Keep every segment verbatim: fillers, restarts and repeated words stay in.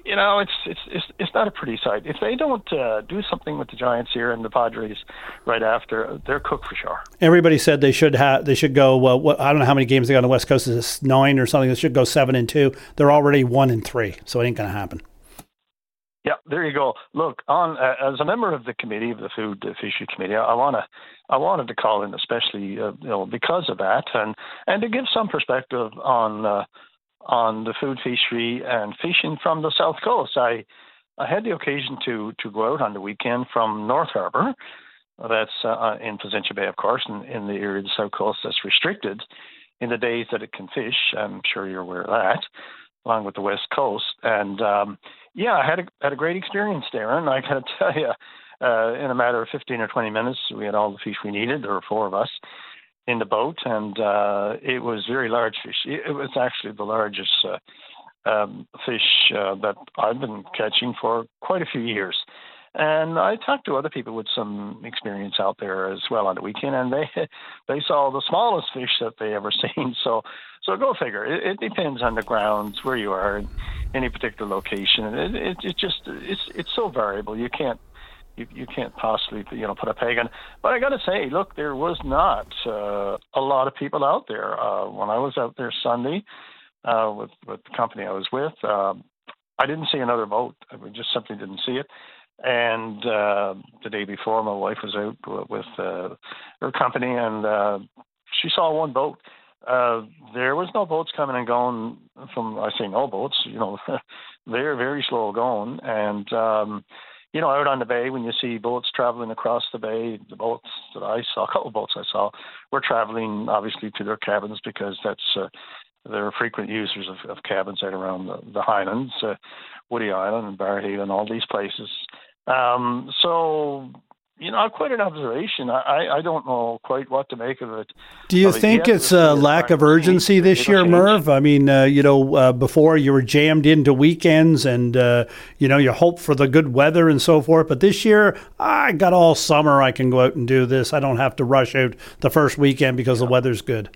you know, it's it's it's it's not a pretty sight. If they don't uh, do something with the Giants here and the Padres right after, they're cooked for sure. Everybody said they should have they should go. Uh, what, I don't know how many games they got on the West Coast. Is this nine or something? They should go seven and two. They're already one and three, so it ain't going to happen. Yeah, there you go. Look, on uh, as a member of the committee of the Food Fishery Committee, I wanna I wanted to call in, especially uh, you know because of that, and and to give some perspective on uh, on the food fishery and fishing from the South Coast. I I had the occasion to to go out on the weekend from North Harbour. That's uh, in Placentia Bay, of course, in, in the area of the South Coast that's restricted in the days that it can fish. I'm sure you're aware of that, along with the West Coast. And um, yeah, I had a had a great experience there, and I got to tell you, uh, in a matter of fifteen or twenty minutes, we had all the fish we needed. There were four of us in the boat, and uh, it was very large fish. It was actually the largest uh, um, fish uh, that I've been catching for quite a few years. And I talked to other people with some experience out there as well on the weekend, and they they saw the smallest fish that they ever seen. So, so go figure. It, it depends on the grounds where you are in any particular location. It, it, it just it's it's so variable. You can't you you can't possibly you know put a peg on. But I got to say, look, there was not uh, a lot of people out there uh, when I was out there Sunday uh, with with the company I was with. Uh, I didn't see another boat. I just simply didn't see it. And uh, the day before, my wife was out with uh, her company, and uh, she saw one boat. Uh, there was no boats coming and going from, I say no boats, you know, they're very slow going. And, um, you know, out on the bay, when you see boats traveling across the bay, the boats that I saw, a couple of boats I saw, were traveling obviously to their cabins because that's, uh, they're frequent users of, of cabins out around the, the Highlands, uh, Woody Island and Barrhaven, all these places. Um, so, you know, quite an observation. I, I don't know quite what to make of it. Do you think it's a lack of urgency this year, Merv? I mean, uh, you know, uh, before you were jammed into weekends and, uh, you know, you hope for the good weather and so forth. But this year, I got all summer. I can go out and do this. I don't have to rush out the first weekend because yeah. the weather's good.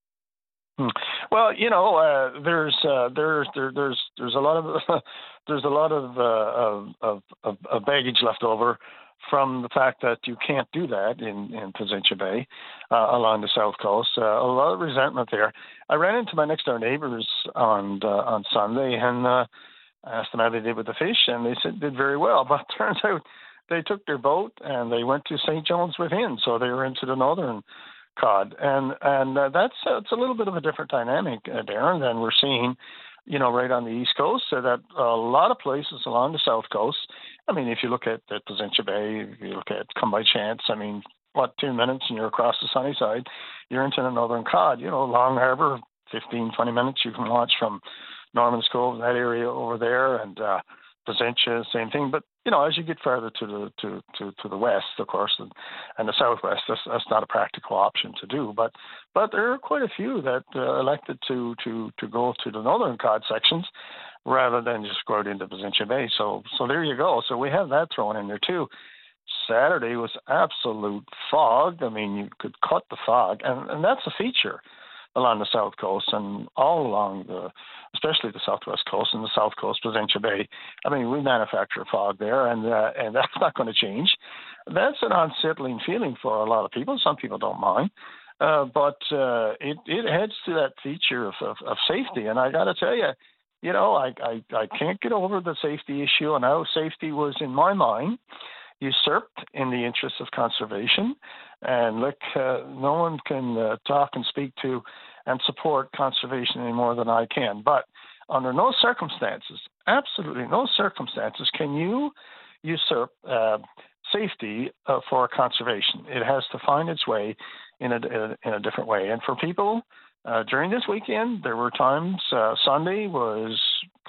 Hmm. Well, you know, uh, there's uh, there's there, there's there's a lot of there's a lot of, uh, of of of baggage left over from the fact that you can't do that in in Placentia Bay uh, along the south coast. Uh, a lot of resentment there. I ran into my next door neighbors on uh, on Sunday and uh, asked them how they did with the fish, and they said did very well. But it turns out they took their boat and they went to Saint John's within, so they were into the northern cod, and and uh, that's uh, it's a little bit of a different dynamic, uh, Darren, than we're seeing, you know, right on the east coast. So that a lot of places along the south coast. I mean, if you look at, at Placentia Bay, if you look at Come By Chance, I mean, what two minutes and you're across the sunny side, you're into the northern cod. You know, Long Harbour, fifteen, twenty minutes you can watch from Norman's Cove, that area over there, and uh, Placentia, same thing. But you know, as you get further to the to, to, to the west, of course, and, and the southwest, that's, that's not a practical option to do. But but there are quite a few that uh, elected to, to, to go to the northern cod sections rather than just go out into Placentia Bay. So so there you go. So we have that thrown in there too. Saturday was absolute fog. I mean, you could cut the fog, and, and that's a feature along the south coast and all along the, especially the southwest coast and the south coast, Placentia Bay. I mean, we manufacture fog there, and uh, and that's not going to change. That's an unsettling feeling for a lot of people. Some people don't mind, uh, but uh, it it heads to that feature of, of, of safety. And I got to tell you, you know, I, I I can't get over the safety issue, and how safety was in my mind usurped in the interest of conservation. And look, uh, no one can uh, talk and speak to and support conservation any more than I can. But under no circumstances, absolutely no circumstances, can you usurp uh, safety uh, for conservation. It has to find its way in a, in a different way. And for people, uh, during this weekend, there were times, uh, Sunday was,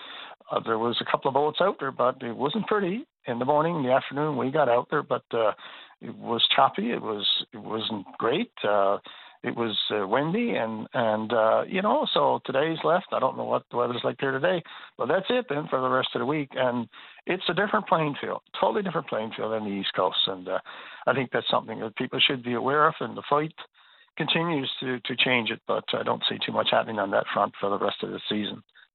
uh, there was a couple of boats out there, but it wasn't pretty. In the morning, in the afternoon, we got out there, but uh, it was choppy. It was it wasn't great. Uh, it was uh, windy, and and uh, you know. So today's left. I don't know what the weather's like there today, but that's it then for the rest of the week. And it's a different playing field, totally different playing field than the East Coast. And uh, I think that's something that people should be aware of. And the fight continues to to change it, but I don't see too much happening on that front for the rest of the season.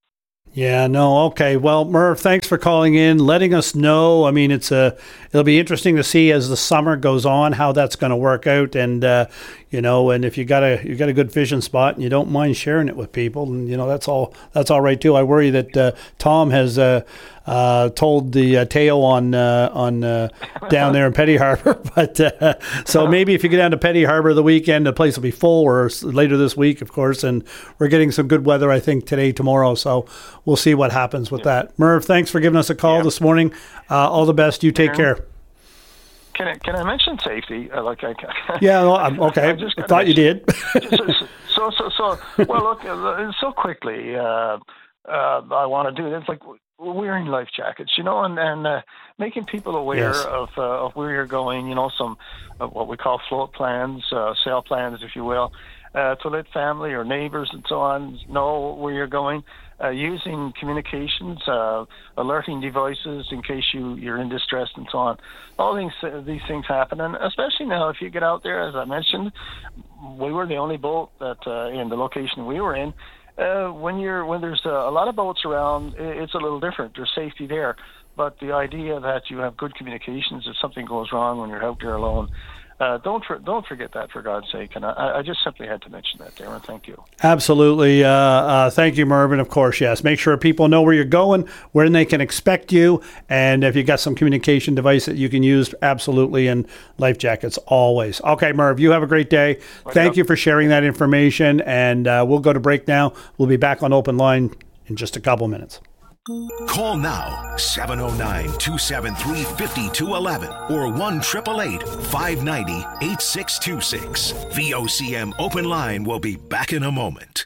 Yeah, no, okay. Well, Merv, thanks for calling in, letting us know. I mean, it's a, it'll be interesting to see as the summer goes on how that's going to work out, and uh, you know, and if you got a you got a good fishing spot and you don't mind sharing it with people, and you know, that's all that's all right too. I worry that uh, Tom has uh, uh, told the uh, tale on uh, on uh, down there in Petty Harbor, but uh, so maybe if you get down to Petty Harbor the weekend, the place will be full, or later this week, of course, and we're getting some good weather, I think, today, tomorrow, so we'll see what happens with yeah. that. Merv, thanks for giving us a call yeah. this morning. Uh, all the best. You take yeah. care. Can I, can I mention safety? Uh, like I, yeah, no, I'm, okay. I, just I thought you did. so, so, so, well, look, uh, so quickly, uh, uh, I want to do it. It's like wearing life jackets, you know, and, and uh, making people aware yes. of uh, of where you're going, you know, some uh, what we call float plans, uh, sail plans, if you will, uh, to let family or neighbors and so on know where you're going. Uh, using communications, uh, alerting devices in case you, you're in distress and so on. All these, uh, these things happen, and especially now if you get out there, as I mentioned, we were the only boat that uh, in the location we were in. Uh, when you're when there's a, a lot of boats around, it's a little different. There's safety there, but the idea that you have good communications if something goes wrong when you're out there alone, Uh, don't for, don't forget that, for God's sake. And I, I just simply had to mention that, Darren. Thank you. Absolutely. Uh, uh, thank you, Mervyn. Of course, yes. Make sure people know where you're going, where they can expect you, and if you got some communication device that you can use, absolutely, and life jackets always. Okay, Merv, you have a great day. Right thank up. you for sharing that information, and uh, we'll go to break now. We'll be back on Open Line in just a couple minutes. Call now, seven oh nine, two seven three, five two one one or one eight eight eight, five nine zero, eight six two six. V O C M Open Line will be back in a moment.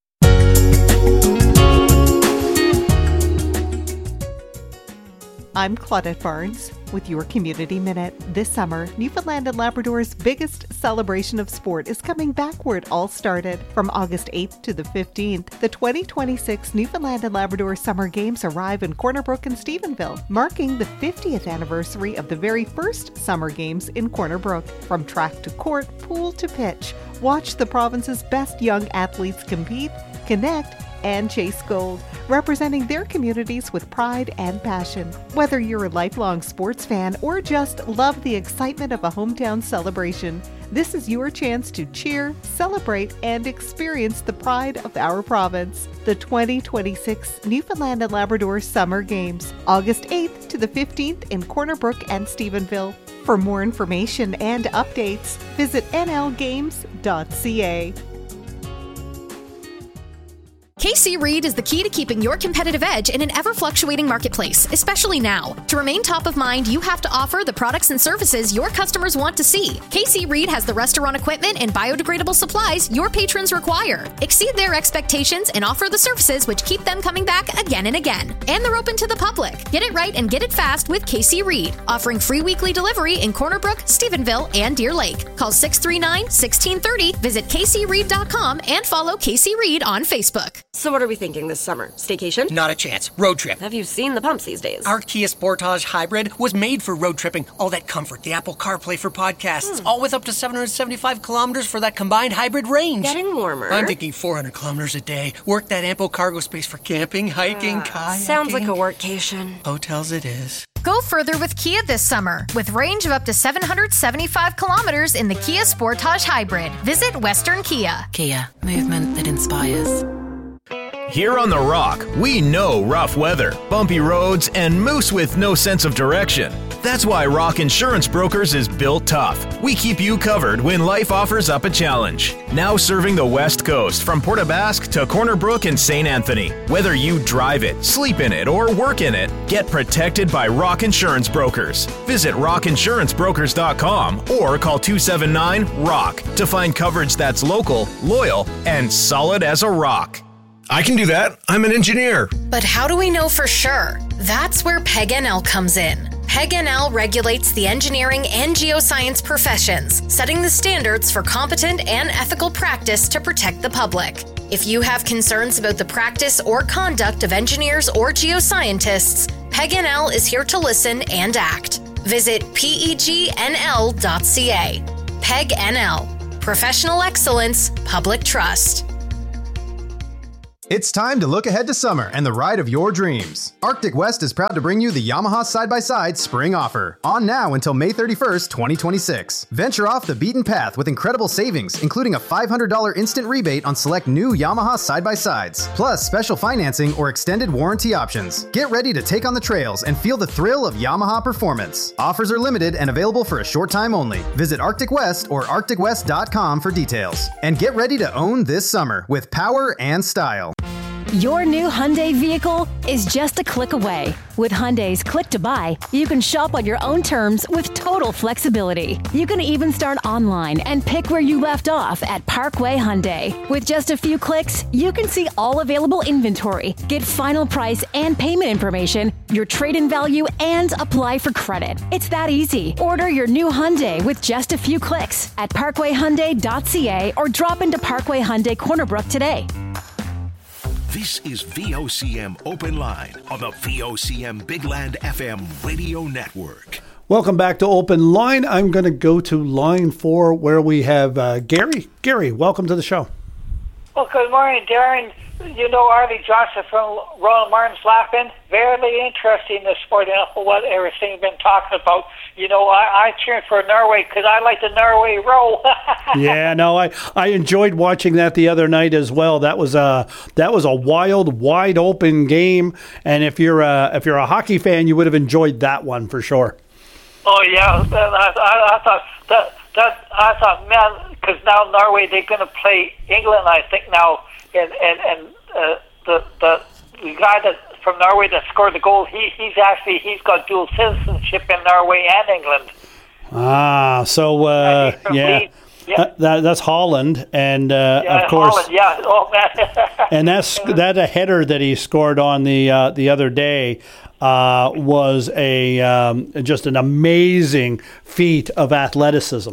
I'm Claudette Barnes with your Community Minute. This summer, Newfoundland and Labrador's biggest celebration of sport is coming back where it all started. From August eighth to the fifteenth, the twenty twenty-six Newfoundland and Labrador Summer Games arrive in Corner Brook and Stephenville, marking the fiftieth anniversary of the very first Summer Games in Corner Brook. From track to court, pool to pitch, watch the province's best young athletes compete, connect, and chase gold, representing their communities with pride and passion. Whether you're a lifelong sports fan or just love the excitement of a hometown celebration, this is your chance to cheer, celebrate, and experience the pride of our province. The twenty twenty-six Newfoundland and Labrador Summer Games, August eighth to the fifteenth in Corner Brook and Stephenville. For more information and updates, visit n l games dot c a. K C Reed is the key to keeping your competitive edge in an ever-fluctuating marketplace, especially now. To remain top of mind, you have to offer the products and services your customers want to see. K C Reed has the restaurant equipment and biodegradable supplies your patrons require. Exceed their expectations and offer the services which keep them coming back again and again. And they're open to the public. Get it right and get it fast with K C Reed, offering free weekly delivery in Corner Brook, Stephenville, and Deer Lake. Call six three nine, one six three zero, visit k c reed dot com, and follow K C Reed on Facebook. So what are we thinking this summer? Staycation? Not a chance. Road trip. Have you seen the pumps these days? Our Kia Sportage Hybrid was made for road tripping. All that comfort, the Apple CarPlay for podcasts, hmm. all with up to seven hundred seventy-five kilometers for that combined hybrid range. Getting warmer. I'm thinking four hundred kilometers a day. Work that ample cargo space for camping, hiking, uh, kayaking. Sounds like a workcation. Hotels it is. Go further with Kia this summer with range of up to seven hundred seventy-five kilometers in the Kia Sportage Hybrid. Visit Western Kia. Kia, movement that inspires. Here on The Rock, we know rough weather, bumpy roads, and moose with no sense of direction. That's why Rock Insurance Brokers is built tough. We keep you covered when life offers up a challenge. Now serving the West Coast from Port aux Basques to Corner Brook and Saint Anthony. Whether you drive it, sleep in it, or work in it, get protected by Rock Insurance Brokers. Visit rock insurance brokers dot com or call two seven nine, ROCK to find coverage that's local, loyal, and solid as a rock. I can do that. I'm an engineer. But how do we know for sure? That's where P E G N L comes in. P E G N L regulates the engineering and geoscience professions, setting the standards for competent and ethical practice to protect the public. If you have concerns about the practice or conduct of engineers or geoscientists, P E G N L is here to listen and act. Visit P E G N L dot C A. P E G N L. Professional excellence, public trust. It's time to look ahead to summer and the ride of your dreams. Arctic West is proud to bring you the Yamaha Side-by-Side Spring Offer. On now until May thirty-first, twenty twenty-six. Venture off the beaten path with incredible savings, including a five hundred dollars instant rebate on select new Yamaha Side-by-Sides, plus special financing or extended warranty options. Get ready to take on the trails and feel the thrill of Yamaha performance. Offers are limited and available for a short time only. Visit Arctic West or arctic west dot com for details. And get ready to own this summer with power and style. Your new Hyundai vehicle is just a click away. With Hyundai's Click to Buy, you can shop on your own terms with total flexibility. You can even start online and pick where you left off at Parkway Hyundai. With just a few clicks, you can see all available inventory, get final price and payment information, your trade-in value, and apply for credit. It's that easy. Order your new Hyundai with just a few clicks at parkway hyundai dot c a or drop into Parkway Hyundai Corner Brook today. This is V O C M Open Line on the V O C M Big Land F M radio network. Welcome back to Open Line. I'm going to go to line four where we have uh, Gary. Gary, welcome to the show. Well, good morning, Darren. You know Arlie Johnson from Royal Martin's Laughlin. Very interesting this morning, what everything's been talking about. You know, I, I cheered for Norway because I like the Norway row. Yeah, no, I, I enjoyed watching that the other night as well. That was a that was a wild, wide open game, and if you're a if you're a hockey fan, you would have enjoyed that one for sure. Oh yeah, I, I, I thought that that I thought man, because now Norway they're going to play England, I think now. And and, and uh, the, the the guy that from Norway that scored the goal, he he's actually he's got dual citizenship in Norway and England. Ah, so uh, yeah, yeah. That, that's Holland, and uh, yeah, of course, Holland, yeah, oh man, and that's that a header that he scored on the uh, the other day uh, was a um, just an amazing feat of athleticism.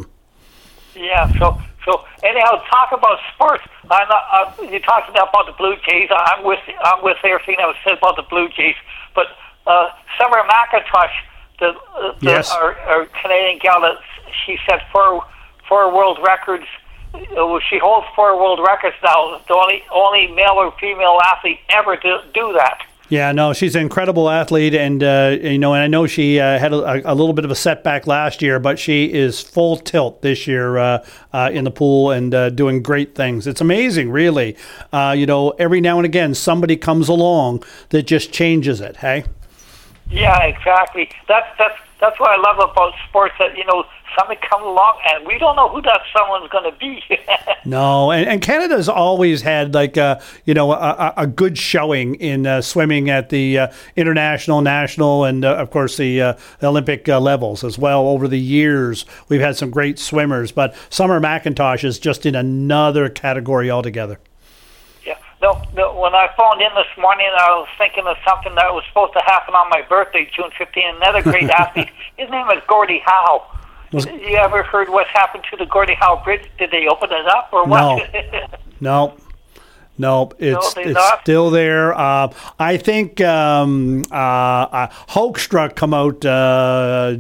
Yeah, so. So anyhow, talk about sports. I'm not, uh, you're talking about the Blue Jays. I'm with I'm with everything that was said about the Blue Jays. But uh, Summer McIntosh, the, uh, the yes. our, our Canadian gal, that she set four four world records. Uh, she holds four world records now. The only only male or female athlete ever to do that. Yeah, no, she's an incredible athlete, and uh, you know, and I know she uh, had a, a little bit of a setback last year, but she is full tilt this year uh, uh, in the pool and uh, doing great things. It's amazing, really. Uh, you know, every now and again, somebody comes along that just changes it. Hey. Yeah, exactly. That's that's that's what I love about sports. That you know, somebody comes along and we don't know who that someone's going to be. No, and, and Canada's always had like a you know a, a good showing in uh, swimming at the uh, international, national, and uh, of course the uh, Olympic uh, levels as well. Over the years, we've had some great swimmers, but Summer McIntosh is just in another category altogether. Yeah, no, no. When I phoned in this morning, I was thinking of something that was supposed to happen on my birthday, June fifteenth. Another great athlete. His name is Gordie Howe. Was, you ever heard what's happened to the Gordie Howe Bridge? Did they open it up or what? No, no, no. It's no, it's not? still there. Uh, I think um, uh, uh, Hoekstra come out. Uh,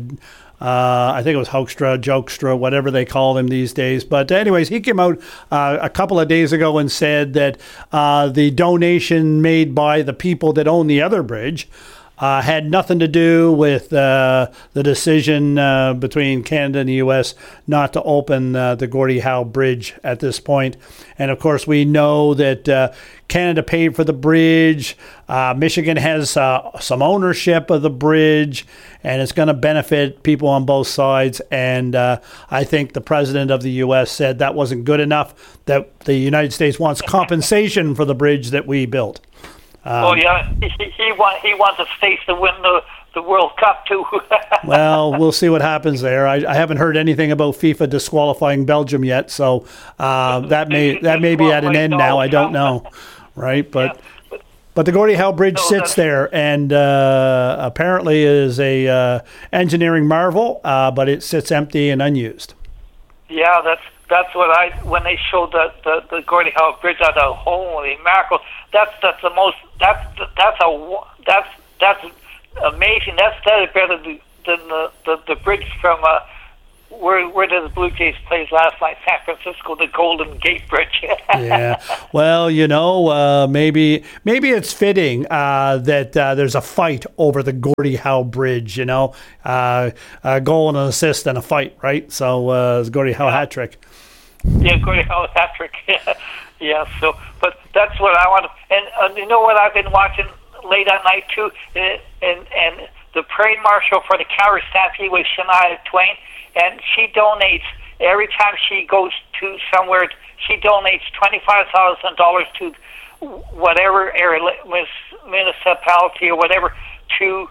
uh, I think it was Hoekstra, Jokestra, whatever they call him these days. But anyways, he came out uh, a couple of days ago and said that uh, the donation made by the people that own the other bridge Uh, had nothing to do with uh, the decision uh, between Canada and the U S not to open uh, the Gordie Howe Bridge at this point. And of course, we know that uh, Canada paid for the bridge. Uh, Michigan has uh, some ownership of the bridge, and it's going to benefit people on both sides. And uh, I think the president of the U S said that wasn't good enough, that the United States wants compensation for the bridge that we built. Um, oh yeah, he he, want, he wants the States to win the, the World Cup too. Well, we'll see what happens there. I, I haven't heard anything about FIFA disqualifying Belgium yet, so uh, that may that may be at an end now. I don't know, right? But yeah. but the Gordie Howe Bridge No, sits there, and uh, apparently is a uh, engineering marvel, uh, but it sits empty and unused. Yeah, that's that's what I when they showed the the, the Gordie Howe Bridge. I thought, holy mackerel! That's that's the most that's that's a that's that's amazing. That's that is better than the the, the, the bridge from uh, where where did the Blue Jays play last night? San Francisco, the Golden Gate Bridge. Yeah. Well, you know, uh, maybe maybe it's fitting uh, that uh, there's a fight over the Gordie Howe Bridge. You know, uh, a goal and an assist and a fight, right? So uh, it's Gordie Howe hat trick. Yeah, Gordie Howe hat trick. Yeah. Yeah. So, but that's what I want. And uh, you know what I've been watching late at night too, and and. and the parade marshal for the Calgary Stampede was Shania Twain, and she donates, every time she goes to somewhere, she donates twenty-five thousand dollars to whatever area, municipality or whatever, to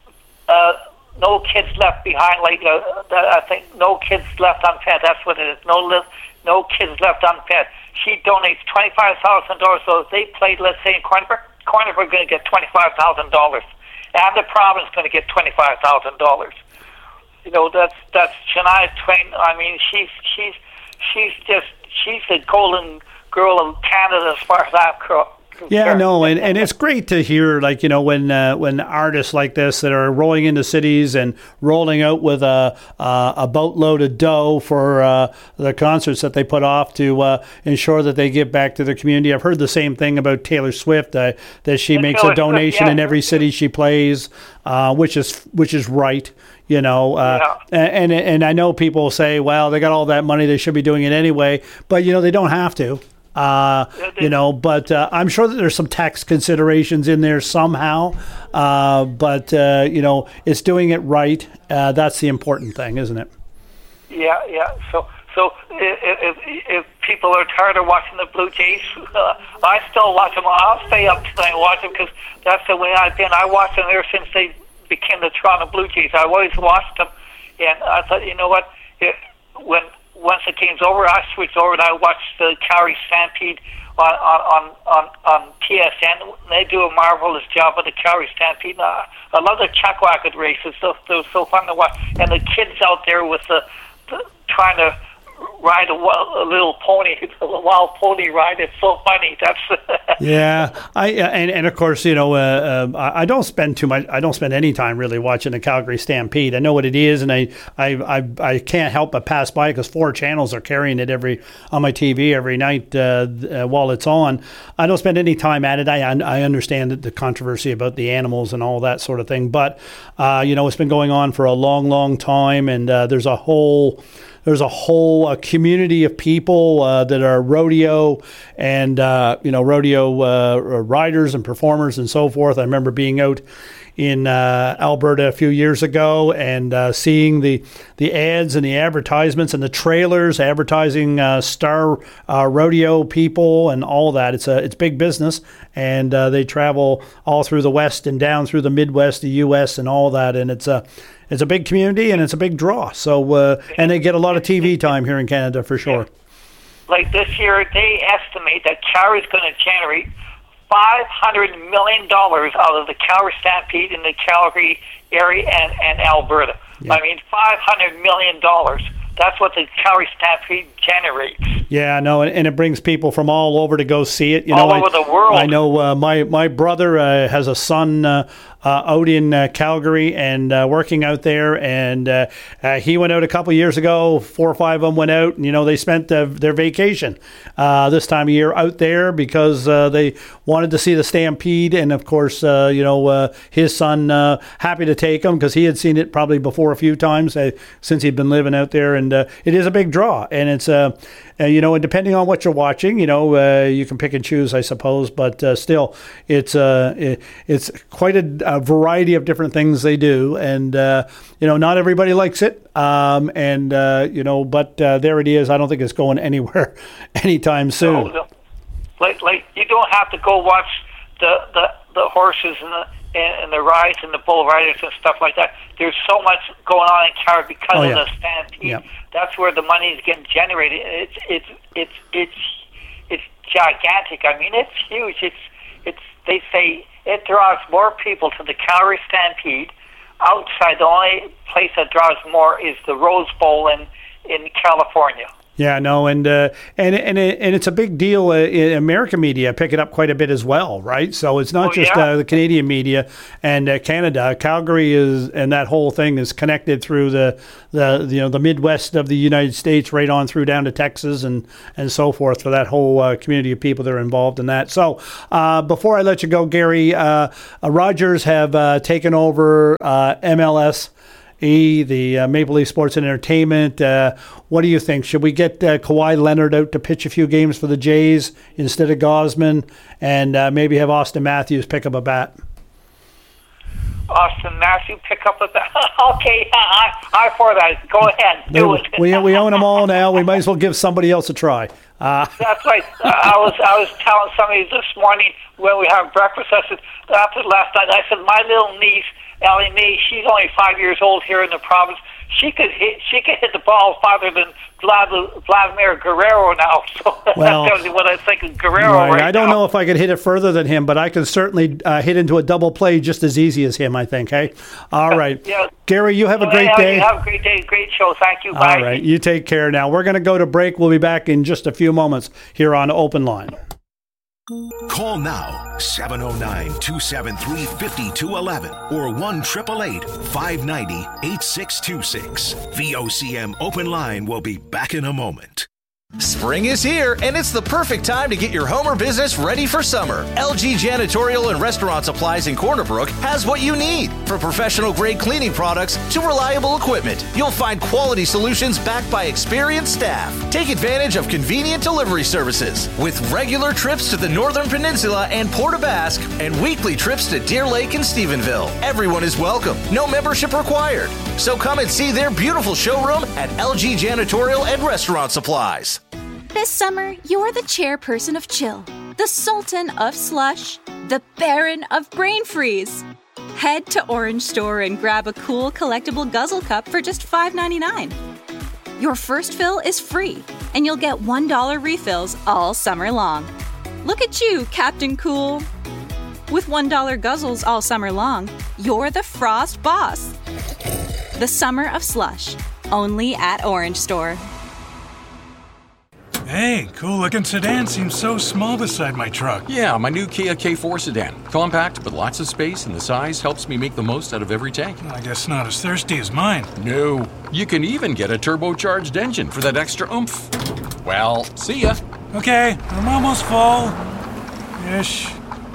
uh, No Kids Left Behind, like uh, I think No Kids Left Unfed, that's what it is, No, li- no Kids Left Unfed. She donates twenty-five thousand dollars, so if they played, let's say, in Cornbrook, Cornbrook are going to get twenty-five thousand dollars. And the province is going to get twenty-five thousand dollars. You know, that's that's Shania Twain. I mean, she's she's she's just she's the golden girl of Canada as far as I'm concerned. Yeah, no, and, and it's great to hear, like, you know, when uh, when artists like this that are rolling into cities and rolling out with a uh, a boatload of dough for uh, the concerts that they put off to uh, ensure that they give back to their community. I've heard the same thing about Taylor Swift, uh, that she and makes Taylor a donation Swift, yeah. in every city she plays, uh, which is which is right. You know, uh, yeah. and, and and I know people say, well, they got all that money, they should be doing it anyway, but you know, they don't have to. Uh, you know, but uh, I'm sure that there's some tax considerations in there somehow. Uh, but, uh, you know, it's doing it right. Uh, that's the important thing, isn't it? Yeah, yeah. So so if, if, if people are tired of watching the Blue Jays, uh, I still watch them. I'll stay up tonight and watch them because that's the way I've been. I watched them ever since they became the Toronto Blue Jays. I've always watched them. And I thought, you know what, it, when... once the game's over, I switched over and I watched the Calgary Stampede on on, on, on T S N. They do a marvelous job of the Calgary Stampede. I, I love the Chuckwagon races. So, they're so fun to watch. And the kids out there with the, the trying to ride a, a little pony, a wild pony ride. It's so funny. That's yeah. I uh, and and of course, you know, uh, uh, I don't spend too much. I don't spend any time really watching the Calgary Stampede. I know what it is, and I I I, I can't help but pass by because four channels are carrying it every on my T V every night uh, uh, while it's on. I don't spend any time at it. I I understand the controversy about the animals and all that sort of thing, but uh, you know, it's been going on for a long, long time, and uh, there's a whole. There's a whole uh, community of people uh, that are rodeo and, uh, you know, rodeo uh, riders and performers and so forth. I remember being out in uh, Alberta a few years ago and uh, seeing the the ads and the advertisements and the trailers advertising uh, star uh, rodeo people and all that. It's a it's big business, and uh, they travel all through the West and down through the Midwest, the U S and all that, and it's a It's a big community and it's a big draw. So, uh, and they get a lot of T V time here in Canada for sure. Like this year, they estimate that Calgary's going to generate five hundred million dollars out of the Calgary Stampede in the Calgary area and, and Alberta. Yeah. I mean, five hundred million dollars. That's what the Calgary Stampede generates. Yeah, no, and, and it brings people from all over to go see it. You all know, over I, the world. I know uh, my my brother uh, has a son uh, uh, out in uh, Calgary and uh, working out there, and uh, uh, he went out a couple years ago. Four or five of them went out, and you know they spent uh, their vacation uh, this time of year out there because uh, they wanted to see the Stampede, and of course, uh, you know uh, his son uh, happy to take him because he had seen it probably before a few times uh, since he'd been living out there, and uh, it is a big draw, and it's a. Uh, Uh, you know, and depending on what you're watching, you know, uh, you can pick and choose, I suppose. But uh, still, it's uh, it, it's quite a, a variety of different things they do, and uh, you know, not everybody likes it. Um, and uh, you know, but uh, there it is. I don't think it's going anywhere anytime soon. No, no. Like, like you don't have to go watch the the, the horses and the and the rides and the bull riders and stuff like that. There's so much going on in Calgary because oh, yeah. of the Stampede. Yeah. That's where the money is getting generated. It's it's it's it's it's gigantic. I mean, it's huge. It's it's. They say it draws more people to the Calgary Stampede. Outside, the only place that draws more is the Rose Bowl in in California. Yeah, no, and uh, and and and it's a big deal. Uh, in American media pick it up quite a bit as well, right? So it's not oh, just yeah? uh, the Canadian media and uh, Canada. Calgary is, and that whole thing is connected through the, the you know the Midwest of the United States, right on through down to Texas and and so forth for that whole uh, community of people that are involved in that. So uh, before I let you go, Gary, uh, uh, Rogers have uh, taken over uh, M L S. E, the uh, Maple Leaf Sports and Entertainment. Uh, what do you think? Should we get uh, Kawhi Leonard out to pitch a few games for the Jays instead of Gausman, and uh, maybe have Austin Matthews pick up a bat? Austin Matthews pick up a bat? Okay, I, I for that. Go ahead, do it. we, we own them all now. We might as well give somebody else a try. Uh, That's right. Uh, I was I was telling somebody this morning when we had breakfast. I said after last night. I said my little niece Ellie Mae, she's only five years old here in the province. She could hit. She could hit the ball farther than Vlad, Vladimir Guerrero now. So well, that tells you what I think of Guerrero right. right I don't now. know if I could hit it further than him, but I can certainly uh, hit into a double play just as easy as him. I think. Hey, all right, yeah. Gary, you have well, a great hey, day. You have a great day. Great show. Thank you. Bye. All right, you take care now. We're going to go to break. We'll be back in just a few moments here on Open Line. Call now, seven oh nine, two seven three, five two one one or one eight eight eight, five nine zero, eight six two six. V O C M Open Line will be back in a moment. Spring is here, and it's the perfect time to get your home or business ready for summer. L G Janitorial and Restaurant Supplies in Corner Brook has what you need. From professional-grade cleaning products to reliable equipment, you'll find quality solutions backed by experienced staff. Take advantage of convenient delivery services with regular trips to the Northern Peninsula and Port aux Basques and weekly trips to Deer Lake and Stephenville. Everyone is welcome. No membership required. So come and see their beautiful showroom at L G Janitorial and Restaurant Supplies. This summer, you're the chairperson of Chill, the sultan of slush, the baron of brain freeze. Head to Orange Store and grab a cool collectible guzzle cup for just five ninety-nine. Your first fill is free, and you'll get one dollar refills all summer long. Look at you, Captain Cool. With one dollar guzzles all summer long, you're the Frost boss. The summer of slush, only at Orange Store. Hey, cool-looking sedan seems so small beside my truck. Yeah, my new Kia K four sedan. Compact, but lots of space, and the size helps me make the most out of every tank. I guess not as thirsty as mine. No. You can even get a turbocharged engine for that extra oomph. Well, see ya. Okay, I'm almost full. Ish.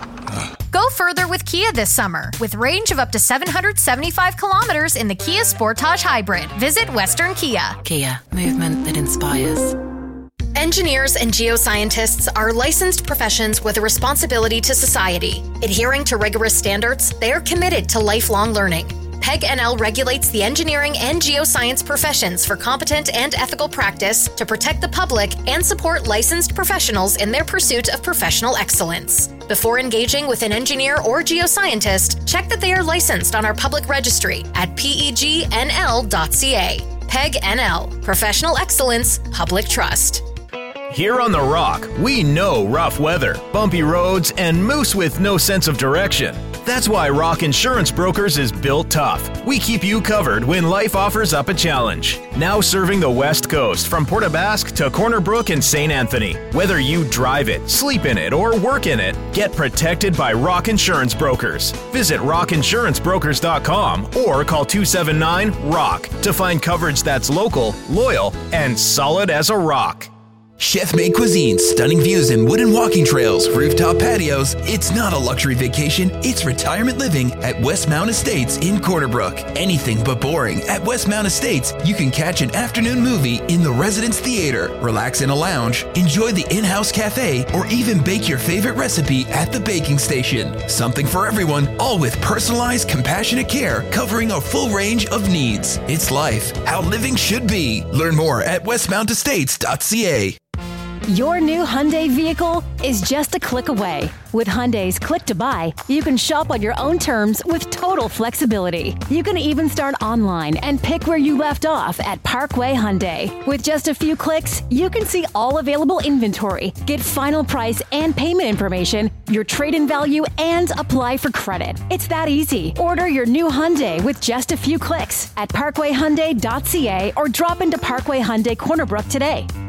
Go further with Kia this summer with range of up to seven hundred seventy-five kilometers in the Kia Sportage Hybrid. Visit Western Kia. Kia, movement that inspires. Engineers and geoscientists are licensed professions with a responsibility to society. Adhering to rigorous standards, they are committed to lifelong learning. P E G N L regulates the engineering and geoscience professions for competent and ethical practice to protect the public and support licensed professionals in their pursuit of professional excellence. Before engaging with an engineer or geoscientist, check that they are licensed on our public registry at P E G N L dot C A. P E G N L, Professional Excellence, Public Trust. Here on The Rock, we know rough weather, bumpy roads, and moose with no sense of direction. That's why Rock Insurance Brokers is built tough. We keep you covered when life offers up a challenge. Now serving the West Coast from Port aux Basques to Corner Brook and Saint Anthony. Whether you drive it, sleep in it, or work in it, get protected by Rock Insurance Brokers. Visit rock insurance brokers dot com or call two seven nine, R O C K to find coverage that's local, loyal, and solid as a rock. Chef-made cuisine, stunning views and wooden walking trails, rooftop patios. It's not a luxury vacation, it's retirement living at Westmount Estates in Corner Brook. Anything but boring. At Westmount Estates, you can catch an afternoon movie in the Residence Theater, relax in a lounge, enjoy the in-house cafe, or even bake your favorite recipe at the baking station. Something for everyone, all with personalized, compassionate care covering a full range of needs. It's life, how living should be. Learn more at westmount estates dot c a. Your new Hyundai vehicle is just a click away. With Hyundai's Click to Buy, you can shop on your own terms with total flexibility. You can even start online and pick where you left off at Parkway Hyundai. With just a few clicks, you can see all available inventory, get final price and payment information, your trade-in value, and apply for credit. It's that easy. Order your new Hyundai with just a few clicks at parkway hyundai dot c a or drop into Parkway Hyundai Corner Brook today.